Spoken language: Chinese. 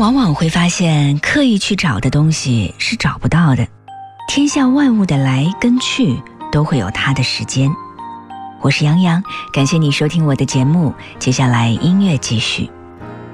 往往会发现刻意去找的东西是找不到的，天下万物的来跟去都会有它的时间。我是杨洋，感谢你收听我的节目，接下来音乐继续。